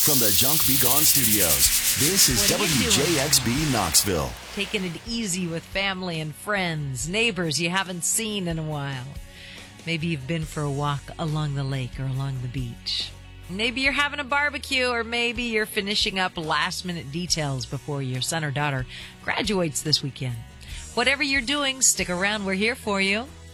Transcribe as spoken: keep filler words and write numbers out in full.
From the Junk Be Gone studios, this is What are you W J X B Knoxville. Taking it easy with family and friends, neighbors you haven't seen in a while. Maybe you've been for a walk along the lake or along the beach. Maybe you're having a barbecue, or maybe you're finishing up last-minute details before your son or daughter graduates this weekend. Whatever you're doing, stick around. We're here for you.